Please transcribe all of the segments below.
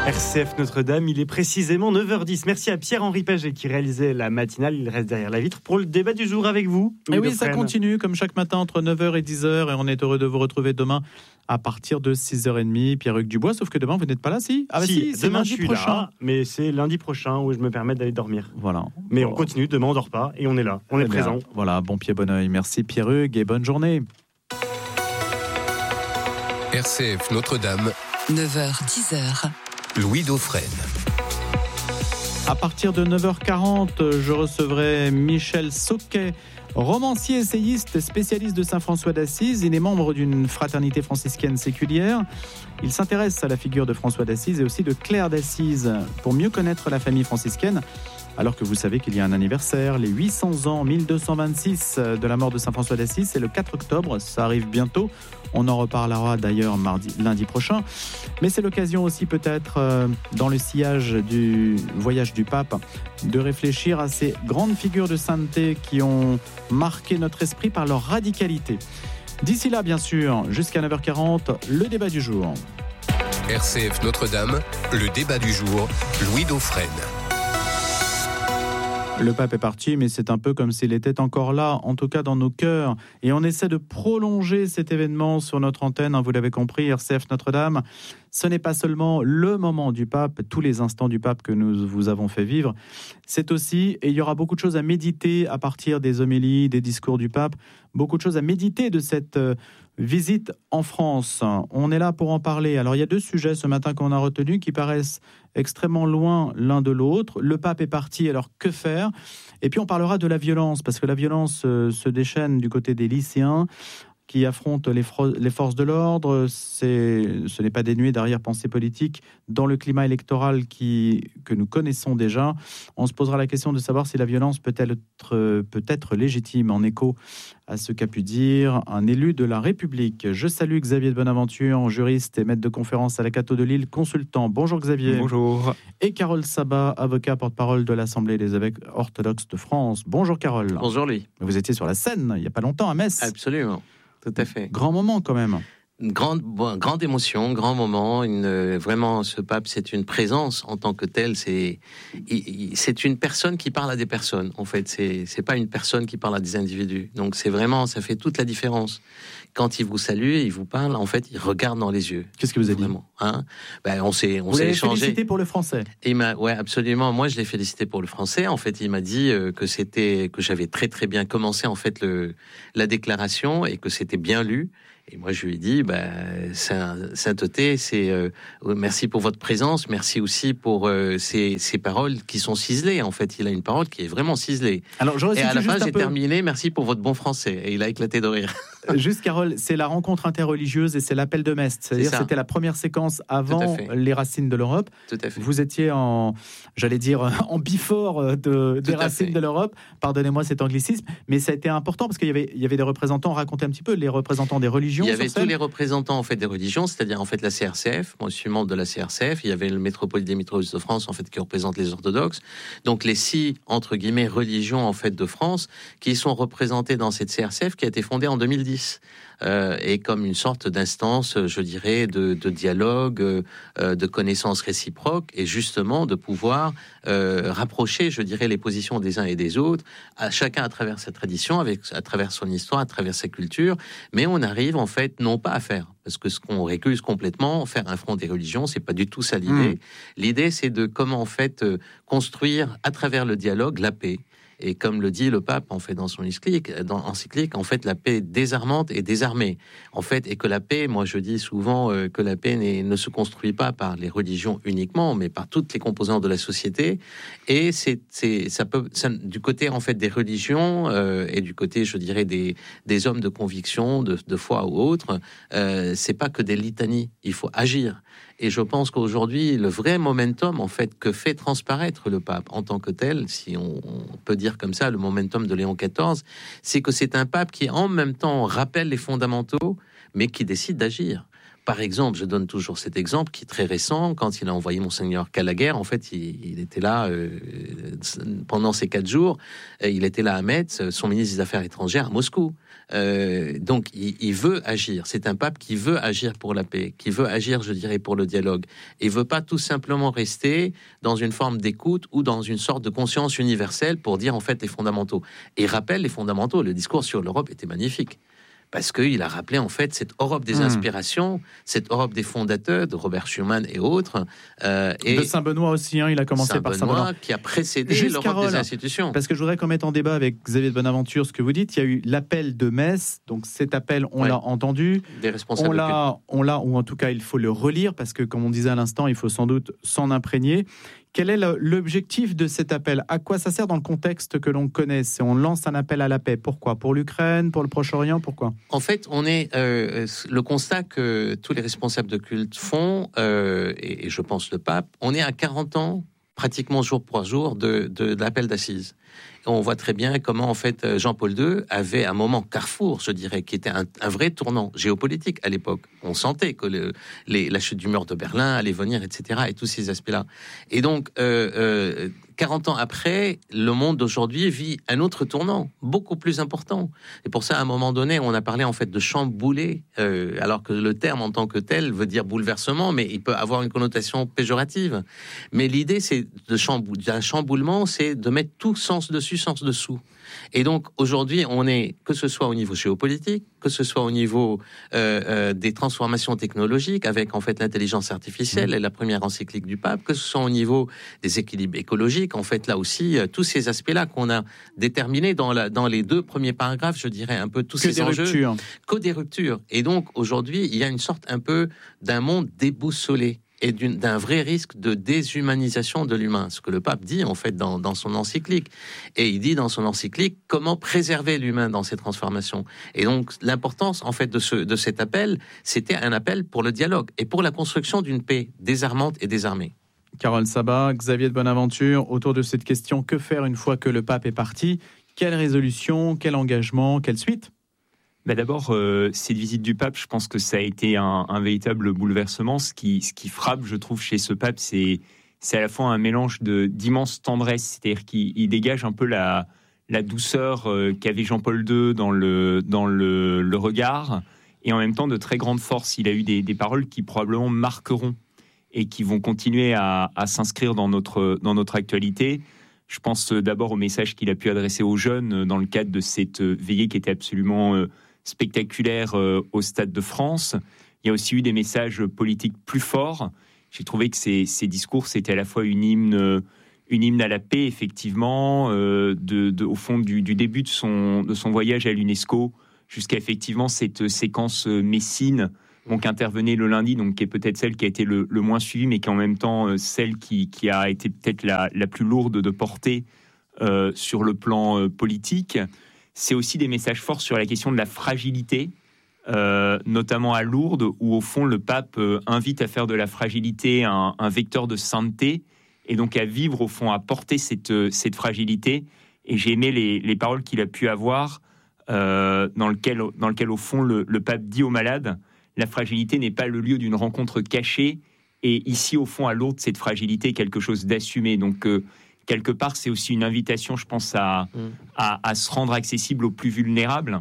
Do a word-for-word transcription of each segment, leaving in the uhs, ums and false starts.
R C F Notre-Dame, il est précisément neuf heures dix. Merci à Pierre-Henri Paget qui réalisait la matinale. Il reste derrière la vitre pour le débat du jour avec vous. Et oui, ça continue comme chaque matin entre neuf heures et dix heures. Et on est heureux de vous retrouver demain à partir de six heures trente. Pierre-Hugues Dubois, sauf que demain, vous n'êtes pas là, si Ah bah si, si, c'est demain lundi je suis prochain. Là, mais c'est lundi prochain où je me permets d'aller dormir. Voilà. Mais bon. on continue, demain on dort pas et on est là, on est, est présent. Bien. Voilà, bon pied, bon oeil. Merci Pierre-Hugues et bonne journée. R C F Notre-Dame, neuf heures dix heures. Louis Dauphren. À partir de neuf heures quarante, je recevrai Michel Sauquet, romancier, essayiste, spécialiste de Saint-François d'Assise. Il est membre d'une fraternité franciscaine séculière. Il s'intéresse à la figure de François d'Assise et aussi de Claire d'Assise pour mieux connaître la famille franciscaine. Alors que vous savez qu'il y a un anniversaire, les huit cents ans, mille deux cent vingt-six de la mort de Saint-François d'Assise, c'est le quatre octobre, ça arrive bientôt. On en reparlera d'ailleurs mardi, lundi prochain. Mais c'est l'occasion aussi peut-être, euh, dans le sillage du voyage du pape, de réfléchir à ces grandes figures de sainteté qui ont marqué notre esprit par leur radicalité. D'ici là, bien sûr, jusqu'à neuf heures quarante, le débat du jour. R C F Notre-Dame, le débat du jour, Louis Dauphren. Le pape est parti, mais c'est un peu comme s'il était encore là, en tout cas dans nos cœurs. Et on essaie de prolonger cet événement sur notre antenne, hein, vous l'avez compris, R C F Notre-Dame. Ce n'est pas seulement le moment du pape, tous les instants du pape que nous vous avons fait vivre. C'est aussi, et il y aura beaucoup de choses à méditer à partir des homélies, des discours du pape, beaucoup de choses à méditer de cette euh, visite en France. On est là pour en parler. Alors il y a deux sujets ce matin qu'on a retenus qui paraissent extrêmement loin l'un de l'autre. Le pape est parti, alors que faire ? Et puis on parlera de la violence, parce que la violence euh, se déchaîne du côté des lycéens qui affrontent les, fro- les forces de l'ordre. C'est, ce n'est pas dénué d'arrière-pensée politique dans le climat électoral qui, que nous connaissons déjà. On se posera la question de savoir si la violence peut être, peut être légitime, en écho à ce qu'a pu dire un élu de la République. Je salue Xavier de Bonaventure, juriste et maître de conférence à la Cato de Lille, consultant. Bonjour Xavier. Bonjour. Et Carole Sabat, avocat porte-parole de l'Assemblée des évêques orthodoxes de France. Bonjour Carole. Bonjour Louis. Vous étiez sur la scène il n'y a pas longtemps à Metz. Absolument. Tout à fait. Grand moment quand même. Une grande, bon, grande émotion, grand moment. Une, euh, vraiment, ce pape, c'est une présence en tant que tel. C'est, il, il, c'est une personne qui parle à des personnes. En fait, c'est, c'est pas une personne qui parle à des individus. Donc, c'est vraiment, ça fait toute la différence. Quand il vous salue, il vous parle. En fait, il regarde dans les yeux. Qu'est-ce que vous avez vraiment, dit hein ben, on s'est, on vous s'est l'avez échangé. Félicité pour le français. Et il m'a, ouais, absolument. Moi, je l'ai félicité pour le français. En fait, il m'a dit euh, que c'était, que j'avais très très bien commencé en fait le la déclaration et que c'était bien lu. Et moi, je lui ai dit, bah, sainteté, c'est euh, merci pour votre présence, merci aussi pour euh, ces, ces paroles qui sont ciselées. En fait, il a une parole qui est vraiment ciselée. Alors, je et à la fin, j'ai peu... terminé, merci pour votre bon français. Et il a éclaté de rire. Juste, Carole, c'est la rencontre interreligieuse et c'est l'appel de Metz. C'est-à-dire, c'est c'était la première séquence avant les racines de l'Europe. Tout à fait. Vous étiez en, j'allais dire, en bifort de, des racines de l'Europe. Pardonnez-moi cet anglicisme, mais ça a été important parce qu'il y avait, il y avait des représentants. Racontez un petit peu les représentants des religions. Il y avait tous les représentants en fait des religions, c'est-à-dire en fait la C R C F. Moi, je suis membre de la C R C F. Il y avait le métropolite des Métropoles de France en fait qui représente les orthodoxes. Donc les six entre guillemets religions en fait de France qui sont représentées dans cette C R C F qui a été fondée en deux mille dix. Euh, et comme une sorte d'instance, je dirais, de, de dialogue, euh, de connaissances réciproques, et justement de pouvoir euh, rapprocher, je dirais, les positions des uns et des autres, à chacun à travers sa tradition, avec, à travers son histoire, à travers sa culture, mais on arrive en fait non pas à faire, parce que ce qu'on récuse complètement, faire un front des religions, c'est pas du tout ça l'idée. Mmh. L'idée, c'est de comment en fait euh, construire à travers le dialogue la paix. Et comme le dit le pape, en fait, dans son encyclique, dans encyclique, en fait, la paix désarmante et désarmée. En fait, et que la paix, moi, je dis souvent euh, que la paix ne se construit pas par les religions uniquement, mais par toutes les composantes de la société. Et c'est, c'est, ça peut, ça, du côté, en fait, des religions euh, et du côté, je dirais, des, des hommes de conviction, de, de foi ou autres, euh, c'est pas que des litanies. Il faut agir. Et je pense qu'aujourd'hui, le vrai momentum, en fait, que fait transparaître le pape en tant que tel, si on, on peut dire comme ça, le momentum de Léon quatorze, c'est que c'est un pape qui, en même temps, rappelle les fondamentaux, mais qui décide d'agir. Par exemple, je donne toujours cet exemple qui est très récent, quand il a envoyé Monseigneur Calaguer, en fait, il, il était là euh, pendant ces quatre jours, il était là à Metz, son ministre des Affaires étrangères à Moscou. Euh, donc, il, il veut agir. C'est un pape qui veut agir pour la paix, qui veut agir, je dirais, pour le dialogue. Il veut pas tout simplement rester dans une forme d'écoute ou dans une sorte de conscience universelle pour dire en fait les fondamentaux. Et il rappelle les fondamentaux. Le discours sur l'Europe était magnifique. Parce qu'il a rappelé en fait cette Europe des inspirations, mmh. cette Europe des fondateurs, de Robert Schuman et autres. Euh, et de Saint-Benoît aussi, hein, il a commencé Saint-Benoît, par Saint-Benoît. qui a précédé Juste l'Europe Carole, des institutions. Parce que je voudrais qu'on mette en débat avec Xavier de Bonaventure ce que vous dites. Il y a eu l'appel de Metz, donc cet appel, on ouais. l'a entendu. Des responsables. On l'a, on l'a, ou en tout cas, il faut le relire, parce que comme on disait à l'instant, il faut sans doute s'en imprégner. Quel est l'objectif de cet appel ? À quoi ça sert dans le contexte que l'on connaît ? C'est on lance un appel à la paix. Pourquoi ? Pour l'Ukraine ? Pour le Proche-Orient ? Pourquoi ? En fait, on est euh, le constat que tous les responsables de culte font, euh, et, et je pense le pape, on est à quarante ans, pratiquement jour pour jour, de, de, de l'appel d'assises. Et on voit très bien comment, en fait, Jean-Paul deux avait un moment carrefour, je dirais, qui était un, un vrai tournant géopolitique à l'époque. On sentait que le, les, la chute du mur de Berlin allait venir, et cetera, et tous ces aspects-là. Et donc, euh, euh, quarante ans après, le monde d'aujourd'hui vit un autre tournant, beaucoup plus important. Et pour ça, à un moment donné, on a parlé, en fait, de chambouler, euh, alors que le terme, en tant que tel, veut dire bouleversement, mais il peut avoir une connotation péjorative. Mais l'idée, c'est de chambou- d'un chamboulement, c'est de mettre tout sens dessus, sens dessous. Et donc, aujourd'hui, on est, que ce soit au niveau géopolitique, que ce soit au niveau euh, euh, des transformations technologiques, avec, en fait, l'intelligence artificielle et la première encyclique du pape, que ce soit au niveau des équilibres écologiques, en fait, là aussi, euh, tous ces aspects-là qu'on a déterminés dans, la, dans les deux premiers paragraphes, je dirais, un peu tous que ces enjeux. Ruptures. Que des ruptures. Et donc, aujourd'hui, il y a une sorte un peu d'un monde déboussolé et d'une, d'un vrai risque de déshumanisation de l'humain, ce que le pape dit en fait dans, dans son encyclique. Et il dit dans son encyclique comment préserver l'humain dans ces transformations. Et donc l'importance en fait de, ce, de cet appel, c'était un appel pour le dialogue et pour la construction d'une paix désarmante et désarmée. Carole Sabat, Xavier de Bonaventure, autour de cette question, que faire une fois que le pape est parti ? Quelle résolution, quel engagement, quelle suite ? Bah d'abord, euh, cette visite du pape, je pense que ça a été un, un véritable bouleversement. Ce qui, ce qui frappe, je trouve, chez ce pape, c'est, c'est à la fois un mélange de, d'immense tendresse, c'est-à-dire qu'il il dégage un peu la, la douceur euh, qu'avait Jean-Paul deux dans, le, dans le, le regard, et en même temps de très grande force. Il a eu des, des paroles qui probablement marqueront et qui vont continuer à, à s'inscrire dans notre, dans notre actualité. Je pense d'abord au message qu'il a pu adresser aux jeunes dans le cadre de cette veillée qui était absolument euh, spectaculaire euh, au Stade de France. Il y a aussi eu des messages politiques plus forts. J'ai trouvé que ces, ces discours, c'était à la fois une hymne, une hymne à la paix, effectivement, euh, de, de, au fond du, du début de son, de son voyage à l'UNESCO, jusqu'à effectivement cette séquence Messine, donc intervenait le lundi, donc qui est peut-être celle qui a été le, le moins suivie, mais qui est en même temps celle qui, qui a été peut-être la, la plus lourde de portée euh, sur le plan euh, politique. C'est aussi des messages forts sur la question de la fragilité, euh, notamment à Lourdes, où au fond le pape euh, invite à faire de la fragilité un, un vecteur de sainteté, et donc à vivre au fond, à porter cette, cette fragilité. Et j'ai aimé les, les paroles qu'il a pu avoir, euh, dans, lequel, dans lequel au fond le, le pape dit aux malades, la fragilité n'est pas le lieu d'une rencontre cachée, et ici au fond à Lourdes, cette fragilité est quelque chose d'assumé. Donc euh, quelque part, c'est aussi une invitation, je pense, à, mmh. à, à se rendre accessible aux plus vulnérables.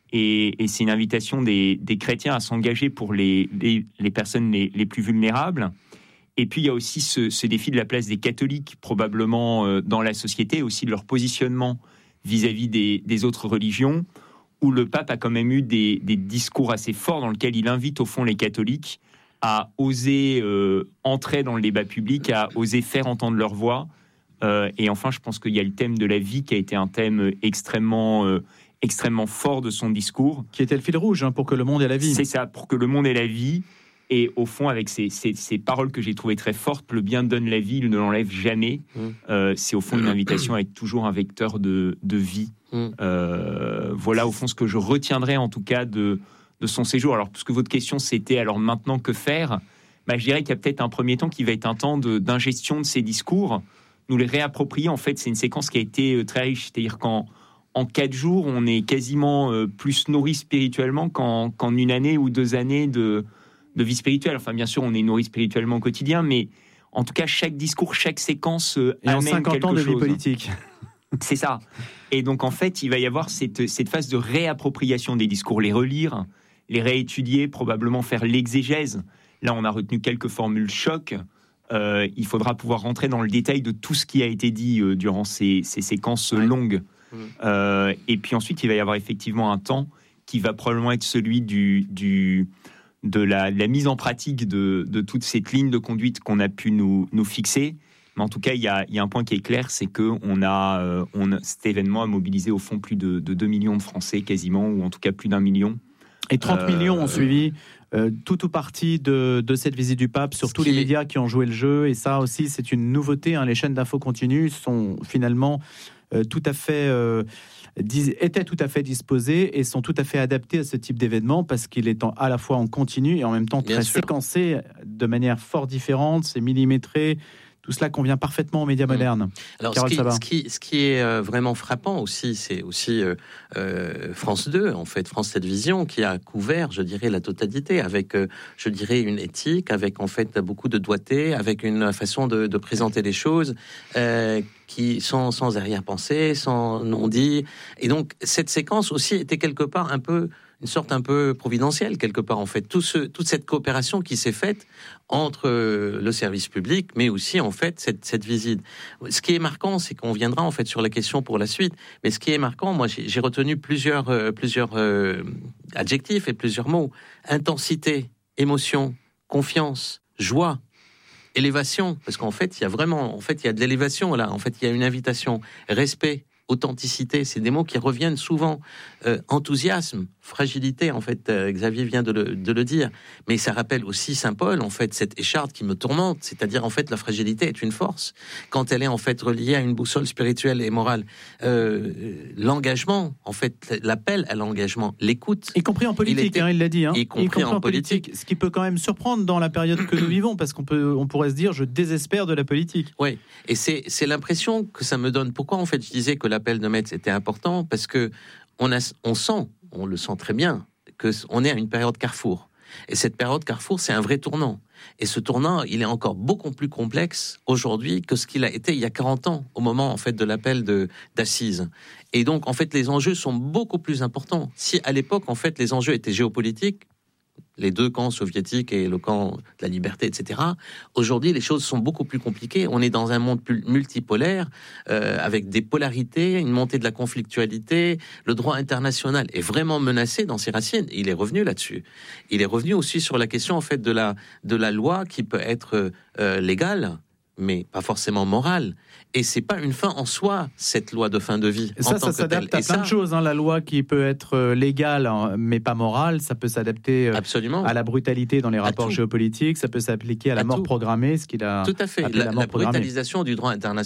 Et, et c'est une invitation des, des chrétiens à s'engager pour les, les, les personnes les, les plus vulnérables. Et puis, il y a aussi ce, ce défi de la place des catholiques, probablement, euh, dans la société, aussi de leur positionnement vis-à-vis des, des autres religions, où le pape a quand même eu des, des discours assez forts dans lesquels il invite, au fond, les catholiques à oser euh, entrer dans le débat public, à oser faire entendre leur voix. Euh, et enfin, je pense qu'il y a le thème de la vie qui a été un thème extrêmement, euh, extrêmement fort de son discours. Qui était le fil rouge, hein, pour que le monde ait la vie. C'est ça, pour que le monde ait la vie. Et au fond, avec ces, ces, ces paroles que j'ai trouvées très fortes, le bien donne la vie, il ne l'enlève jamais. Mmh. Euh, c'est au fond une invitation à être toujours un vecteur de, de vie. Mmh. Euh, voilà au fond ce que je retiendrai en tout cas de, de son séjour. Alors, puisque votre question c'était alors maintenant que faire, bah, je dirais qu'il y a peut-être un premier temps qui va être un temps de, d'ingestion de ces discours. Nous les réapproprier, en fait, c'est une séquence qui a été très riche. C'est-à-dire qu'en en quatre jours, on est quasiment euh, plus nourri spirituellement qu'en, qu'en une année ou deux années de, de vie spirituelle. Enfin, bien sûr, on est nourri spirituellement au quotidien, mais en tout cas, chaque discours, chaque séquence euh, et amène en cinquante quelque ans de chose. vie politique. C'est ça. Et donc, en fait, il va y avoir cette, cette phase de réappropriation des discours, les relire, les réétudier, probablement faire l'exégèse. Là, on a retenu quelques formules choc. Euh, il faudra pouvoir rentrer dans le détail de tout ce qui a été dit euh, durant ces, ces séquences ouais. longues. Mmh. Euh, et puis ensuite, il va y avoir effectivement un temps qui va probablement être celui du, du, de, la, de la mise en pratique de, de toute cette ligne de conduite qu'on a pu nous, nous fixer. Mais en tout cas, il y a, il y a un point qui est clair, c'est qu'on a, euh, on a, cet événement a mobilisé au fond plus de, de deux millions de Français quasiment, ou en tout cas plus d'un million. Et trente euh, millions ont suivi euh, tout ou partie de, de cette visite du pape sur tous les est... médias qui ont joué le jeu. Et ça aussi, c'est une nouveauté. Hein. Les chaînes d'infos continues sont finalement euh, tout à fait... Euh, étaient tout à fait disposés et sont tout à fait adaptés à ce type d'événement parce qu'il est en, à la fois en continu et en même temps très séquencé de manière fort différente, c'est millimétré. Tout cela convient parfaitement aux médias modernes. Alors, ce qui, ce, qui, ce qui est euh, vraiment frappant aussi, c'est aussi euh, euh, France deux, en fait, France Télévisions, qui a couvert, je dirais, la totalité, avec, euh, je dirais, une éthique, avec, en fait, beaucoup de doigté, avec une façon de, de présenter les choses, euh, qui sans, sans arrière-pensée, sans non-dit. Et donc, cette séquence aussi était quelque part un peu... une sorte un peu providentielle, quelque part, en fait. Tout ce, toute cette coopération qui s'est faite entre le service public, mais aussi, en fait, cette, cette visite. Ce qui est marquant, c'est qu'on viendra, en fait, sur la question pour la suite, mais ce qui est marquant, moi, j'ai, j'ai retenu plusieurs, euh, plusieurs euh, adjectifs et plusieurs mots. Intensité, émotion, confiance, joie, élévation, parce qu'en fait, il y a vraiment, en fait, il y a de l'élévation, là. En fait, il y a une invitation, respect, authenticité, c'est des mots qui reviennent souvent. Euh, enthousiasme, fragilité, en fait, euh, Xavier vient de le, de le dire. Mais ça rappelle aussi Saint Paul, en fait, cette écharde qui me tourmente. C'est-à-dire, en fait, la fragilité est une force. Quand elle est, en fait, reliée à une boussole spirituelle et morale. Euh, l'engagement, en fait, l'appel à l'engagement, l'écoute. Y compris en politique, il, était, hein, il l'a dit. Hein. Y compris, y compris en, en politique. politique. Ce qui peut quand même surprendre dans la période que nous vivons, parce qu'on peut, on pourrait se dire, je désespère de la politique. Oui, et c'est, c'est l'impression que ça me donne. Pourquoi, en fait, je disais que l'appel de Metz était important, parce que on, a, on sent, on le sent très bien, qu'on est à une période carrefour. Et cette période carrefour, c'est un vrai tournant. Et ce tournant, il est encore beaucoup plus complexe aujourd'hui que ce qu'il a été il y a quarante ans, au moment, en fait, de l'appel de, d'Assise. Et donc, en fait, les enjeux sont beaucoup plus importants. Si, à l'époque, en fait, les enjeux étaient géopolitiques, les deux camps soviétiques et le camp de la liberté, et cetera. Aujourd'hui, les choses sont beaucoup plus compliquées. On est dans un monde multipolaire, euh, avec des polarités, une montée de la conflictualité. Le droit international est vraiment menacé dans ses racines. Il est revenu là-dessus. Il est revenu aussi sur la question, en fait, de la, de la loi qui peut être euh, légale, mais pas forcément morale. Et c'est pas une fin en soi, cette loi de fin de vie. Et ça, en tant ça que s'adapte telle. à plein ça, de choses. Hein. La loi qui peut être légale, mais pas morale, ça peut s'adapter absolument. à la brutalité dans les rapports géopolitiques, ça peut s'appliquer à la à mort tout. programmée, ce qu'il a tout à fait. appelé la, la, mort la brutalisation du droit international